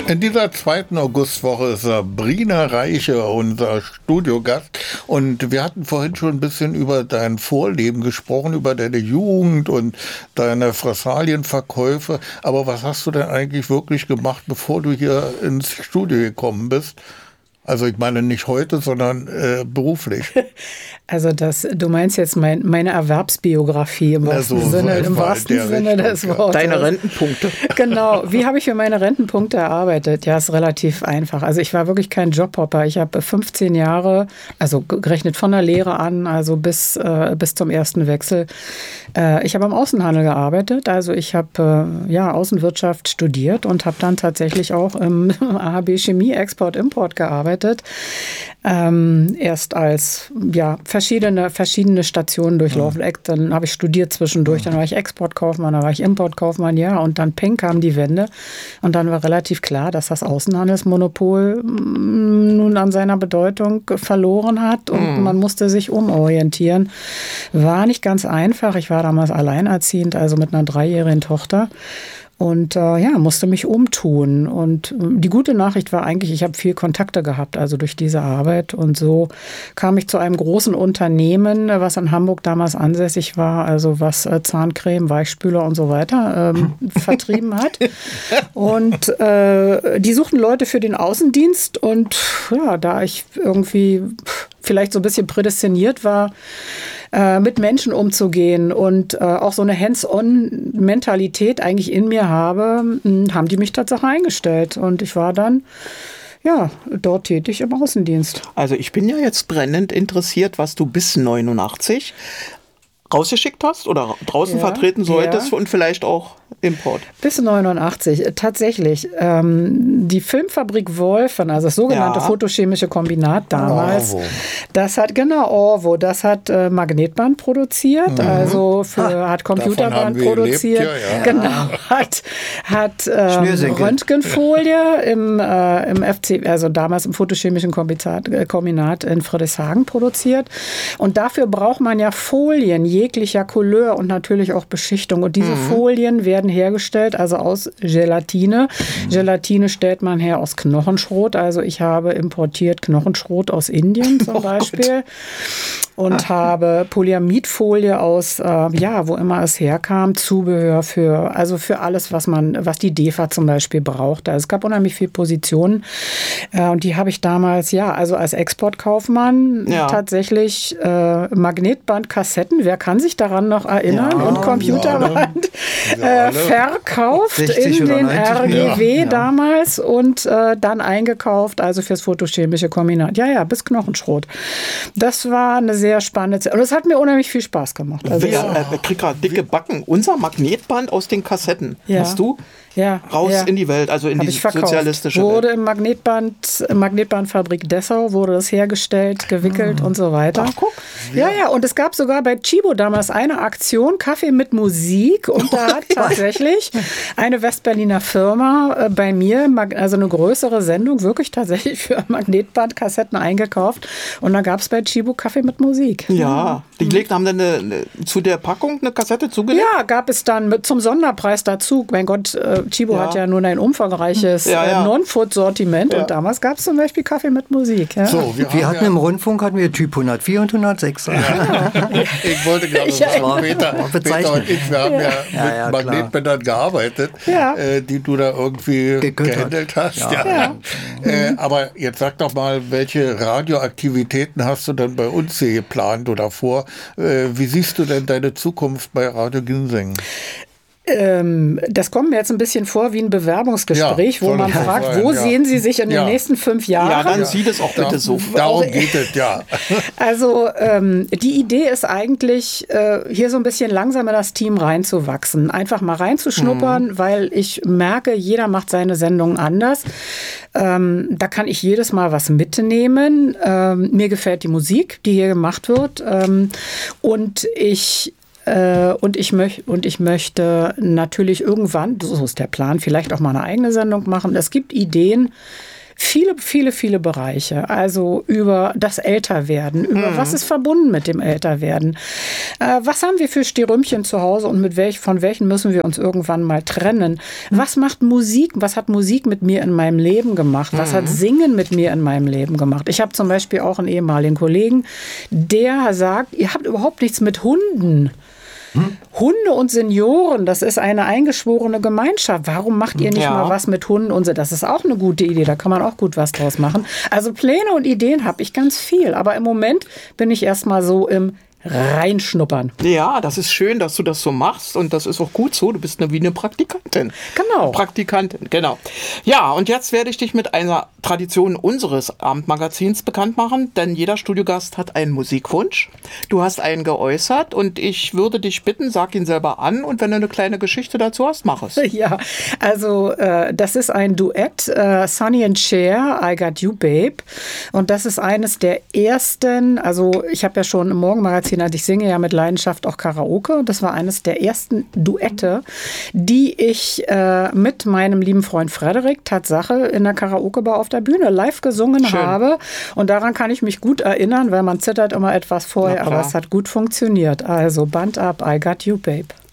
In dieser 2. Augustwoche ist Sabrina Reiche unser Studiogast und wir hatten vorhin schon ein bisschen über dein Vorleben gesprochen, über deine Jugend und deine Fresalienverkäufe. Aber was hast du denn eigentlich wirklich gemacht, bevor du hier ins Studio gekommen bist? Also ich meine nicht heute, sondern beruflich. Also du meinst jetzt meine Erwerbsbiografie im wahrsten Sinne des Wortes. Deine Rentenpunkte. Genau. Wie habe ich für meine Rentenpunkte erarbeitet? Ja, ist relativ einfach. Also ich war wirklich kein Jobhopper. Ich habe 15 Jahre, also gerechnet von der Lehre an, also bis zum ersten Wechsel. Ich habe am Außenhandel gearbeitet. Also ich habe Außenwirtschaft studiert und habe dann tatsächlich auch im AHB Chemie Export-Import gearbeitet. Erst als verschiedene Stationen durchlaufen. Dann habe ich studiert zwischendurch, dann war ich Exportkaufmann, dann war ich Importkaufmann, und dann peng kam die Wende und dann war relativ klar, dass das Außenhandelsmonopol nun an seiner Bedeutung verloren hat und man musste sich umorientieren. War nicht ganz einfach. Ich war damals alleinerziehend, also mit einer 3-jährigen Tochter. Und musste mich umtun. Und die gute Nachricht war eigentlich, ich habe viel Kontakte gehabt, also durch diese Arbeit. Und so kam ich zu einem großen Unternehmen, was in Hamburg damals ansässig war, also was Zahncreme, Weichspüler und so weiter vertrieben hat. Und die suchten Leute für den Außendienst. Und da ich irgendwie vielleicht so ein bisschen prädestiniert war, mit Menschen umzugehen und auch so eine Hands-on-Mentalität eigentlich in mir habe, haben die mich tatsächlich eingestellt. Und ich war dann dort tätig im Außendienst. Also ich bin ja jetzt brennend interessiert, was du bis 89 rausgeschickt hast oder draußen vertreten solltest und vielleicht auch Import. Bis 89, tatsächlich. Die Filmfabrik Wolfen, also das sogenannte photochemische Kombinat damals, das hat Magnetband produziert, also hat Computerband produziert, hat Röntgenfolie im FC, also damals im photochemischen Kombinat in Friedrichshagen produziert. Und dafür braucht man ja Folien jeglicher Couleur und natürlich auch Beschichtung. Und diese Folien werden hergestellt, also aus Gelatine. Gelatine stellt man her aus Knochenschrot. Also ich habe importiert Knochenschrot aus Indien zum Beispiel. Und habe Polyamidfolie aus, wo immer es herkam, Zubehör für alles, was die DEFA zum Beispiel brauchte. Also es gab unheimlich viele Positionen. Und die habe ich damals, also als Exportkaufmann tatsächlich Magnetbandkassetten, wer kann sich daran noch erinnern, und Computerband verkauft in den RGW damals und dann eingekauft, also fürs photochemische Kombinat. Bis Knochenschrot. Das war eine sehr spannende Zeit. Und es hat mir unheimlich viel Spaß gemacht. Also, krieg gerade dicke Backen. Unser Magnetband aus den Kassetten. Hast du? Raus in die Welt, also in die sozialistische Welt. Wurde im Magnetbandfabrik Dessau, wurde das hergestellt, gewickelt und so weiter. Ach, guck. Und es gab sogar bei Chibo damals eine Aktion, Kaffee mit Musik, und da hat tatsächlich eine Westberliner Firma bei mir, also eine größere Sendung, wirklich tatsächlich für Magnetbandkassetten eingekauft, und da gab es bei Chibo Kaffee mit Musik. Die haben dann zu der Packung eine Kassette zugelegt? Ja, gab es dann zum Sonderpreis dazu. Mein Gott, Chibo hat ja nun ein umfangreiches Non-Food-Sortiment und damals gab es zum Beispiel Kaffee mit Musik. So, wir hatten im Rundfunk Typ 104 und 106. Ich wollte gerade sagen, Peter und ich, wir haben mit Magnetbändern gearbeitet, die du da irgendwie gehandelt hast. Aber jetzt sag doch mal, welche Radioaktivitäten hast du denn bei uns hier geplant oder vor? Wie siehst du denn deine Zukunft bei Radio Ginseng? Das kommt mir jetzt ein bisschen vor wie ein Bewerbungsgespräch, wo man fragt, wo sehen Sie sich in den nächsten 5 Jahren? Ja, dann sieh das auch bitte so. Darum geht es, Also die Idee ist eigentlich, hier so ein bisschen langsam in das Team reinzuwachsen. Einfach mal reinzuschnuppern, weil ich merke, jeder macht seine Sendung anders. Da kann ich jedes Mal was mitnehmen. Mir gefällt die Musik, die hier gemacht wird. Und ich möchte natürlich irgendwann, so ist der Plan, vielleicht auch mal eine eigene Sendung machen. Es gibt Ideen, Viele Bereiche. Also über das Älterwerden, über was ist verbunden mit dem Älterwerden. Was haben wir für Stirümpchen zu Hause und von welchen müssen wir uns irgendwann mal trennen? Was macht Musik? Was hat Musik mit mir in meinem Leben gemacht? Was hat Singen mit mir in meinem Leben gemacht? Ich habe zum Beispiel auch einen ehemaligen Kollegen, der sagt, ihr habt überhaupt nichts mit Hunden. Hunde und Senioren, das ist eine eingeschworene Gemeinschaft. Warum macht ihr nicht mal was mit Hunden und so? Das ist auch eine gute Idee, da kann man auch gut was draus machen. Also Pläne und Ideen habe ich ganz viel, aber im Moment bin ich erstmal so im Reinschnuppern. Ja, das ist schön, dass du das so machst und das ist auch gut so. Du bist wie eine Praktikantin. Genau. Praktikantin, genau. Ja, und jetzt werde ich dich mit einer Tradition unseres Abendmagazins bekannt machen, denn jeder Studiogast hat einen Musikwunsch. Du hast einen geäußert und ich würde dich bitten, sag ihn selber an und wenn du eine kleine Geschichte dazu hast, mach es. Ja, also das ist ein Duett, Sonny and Cher, I Got You Babe. Und das ist eines der ersten, also ich habe ja schon im Morgenmagazin, ich singe ja mit Leidenschaft auch Karaoke. Das war eines der ersten Duette, die ich mit meinem lieben Freund Frederik, Tatsache, in der Karaoke-Bar auf der Bühne live gesungen habe. Und daran kann ich mich gut erinnern, weil man zittert immer etwas vorher, aber es hat gut funktioniert. Also Band ab, I Got You Babe.